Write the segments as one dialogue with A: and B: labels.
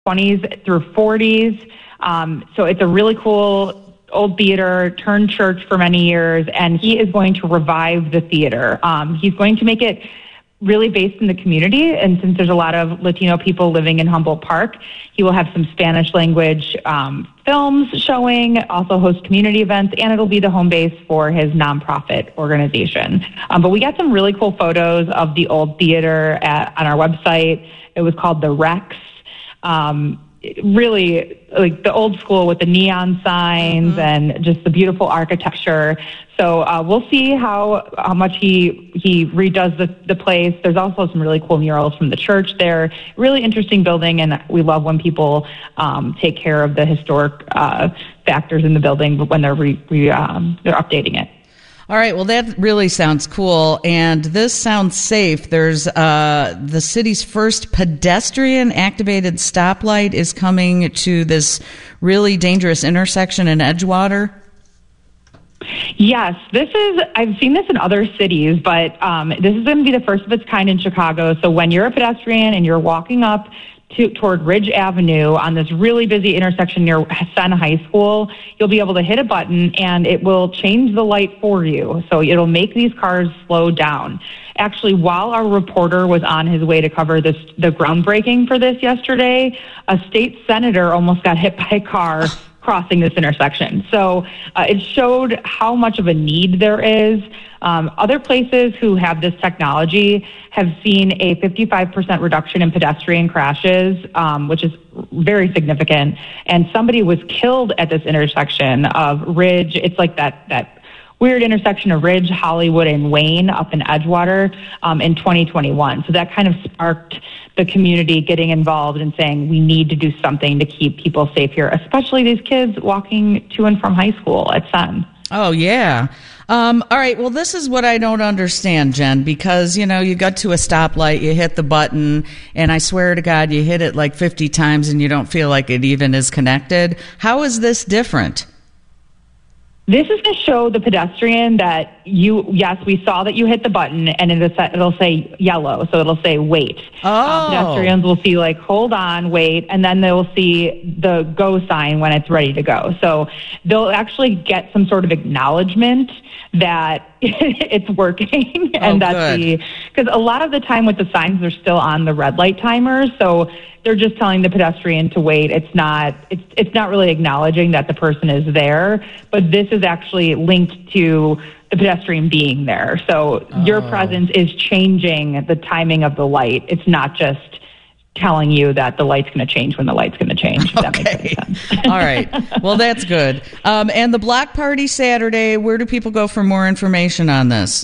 A: 20s through 40s. So it's a really cool old theater turned church for many years, and he is going to revive the theater. He's going to make it really based in the community, and since there's a lot of Latino people living in Humboldt Park, he will have some Spanish language films showing, also host community events, and it'll be the home base for his nonprofit organization. But we got some really cool photos of the old theater on our website. It was called the Rex. Really like the old school with the neon signs and just the beautiful architecture. So we'll see how much he redoes the place. There's also some really cool murals from the church there. Really interesting building, and we love when people take care of the historic factors in the building when they're updating it.
B: All right, well, that really sounds cool, and this sounds safe. There's the city's first pedestrian-activated stoplight is coming to this really dangerous intersection in Edgewater.
A: Yes, I've seen this in other cities, but this is going to be the first of its kind in Chicago. So when you're a pedestrian and you're walking up toward Ridge Avenue on this really busy intersection near Senn High School, you'll be able to hit a button and it will change the light for you. So it'll make these cars slow down. Actually, while our reporter was on his way to cover the groundbreaking for this yesterday, a state senator almost got hit by a car crossing this intersection. So it showed how much of a need there is. Other places who have this technology have seen a 55% reduction in pedestrian crashes, which is very significant. And somebody was killed at this intersection of Ridge. It's like that weird intersection of Ridge, Hollywood, and Wayne up in Edgewater in 2021. So that kind of sparked the community getting involved and saying we need to do something to keep people safe here, especially these kids walking to and from high school at Senn.
B: Oh, yeah. All right. Well, this is what I don't understand, Jen, because, you got to a stoplight, you hit the button, and I swear to God, you hit it like 50 times and you don't feel like it even is connected. How is this different?
A: This is to show the pedestrian that we saw that you hit the button, and it'll say yellow, so it'll say wait.
B: Oh.
A: Pedestrians will see like, hold on, wait, and then they'll see the go sign when it's ready to go. So they'll actually get some sort of acknowledgement that it's working. And because a lot of the time with the signs, they're still on the red light timers, so they're just telling the pedestrian to wait. It's not really acknowledging that the person is there, but this is actually linked to the pedestrian being there. So your presence is changing the timing of the light. It's not just telling you that the light's going to change when the light's going to change. If that makes any sense.
B: All right. Well, that's good. And the block party Saturday, where do people go for more information on this?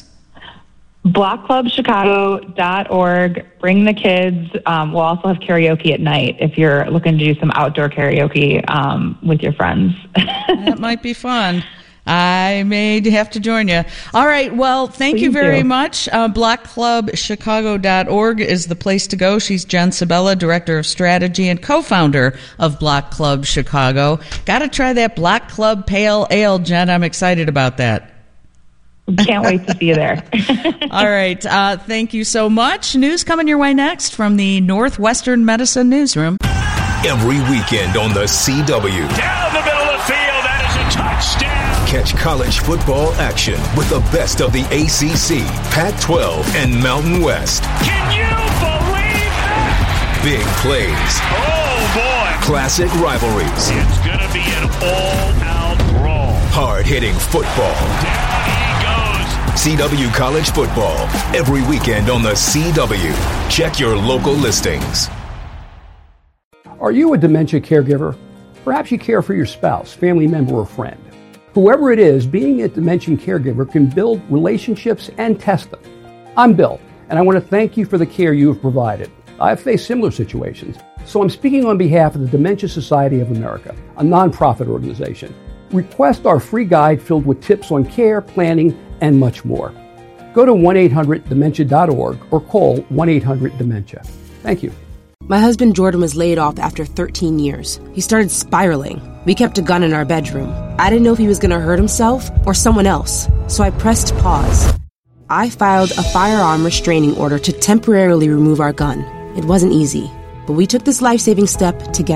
A: blockclubchicago.org. Bring the kids. We'll also have karaoke at night if you're looking to do some outdoor karaoke with your friends.
B: That might be fun. I may have to join you. All right. Well, thank you very much. blockclubchicago.org is the place to go. She's Jen Sabella, Director of Strategy and co-founder of Block Club Chicago. Got to try that Block Club Pale Ale, Jen. I'm excited about that.
A: Can't wait to see you there.
B: All right. Thank you so much. News coming your way next from the Northwestern Medicine Newsroom.
C: Every weekend on the CW.
D: Down the middle of the field. That is a touchdown.
C: Catch college football action with the best of the ACC, Pac-12, and Mountain West.
D: Can you believe that?
C: Big plays.
D: Oh, boy.
C: Classic rivalries.
D: It's going to be an all-out brawl.
C: Hard-hitting football.
D: Down he goes.
C: CW College Football. Every weekend on the CW. Check your local listings.
E: Are you a dementia caregiver? Perhaps you care for your spouse, family member, or friend. Whoever it is, being a dementia caregiver can build relationships and test them. I'm Bill, and I want to thank you for the care you have provided. I've faced similar situations, so I'm speaking on behalf of the Dementia Society of America, a nonprofit organization. Request our free guide filled with tips on care, planning, and much more. Go to 1-800-DEMENTIA.org or call 1-800-DEMENTIA. Thank you.
F: My husband Jordan was laid off after 13 years. He started spiraling. We kept a gun in our bedroom. I didn't know if he was going to hurt himself or someone else, so I pressed pause. I filed a firearm restraining order to temporarily remove our gun. It wasn't easy. but we took this life-saving step together.